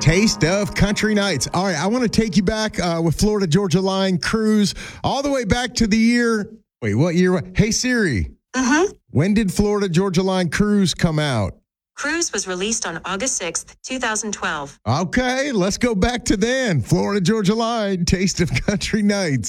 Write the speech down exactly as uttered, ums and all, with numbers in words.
Taste of Country Nights. All right, I want to take you back uh, with Florida Georgia Line cruise all the way back to the year. Wait, what year? Hey, Siri. Mm-hmm. When did Florida Georgia Line cruise come out? Cruise was released on August sixth, twenty twelve. Okay, let's go back to then. Florida Georgia Line, Taste of Country Nights.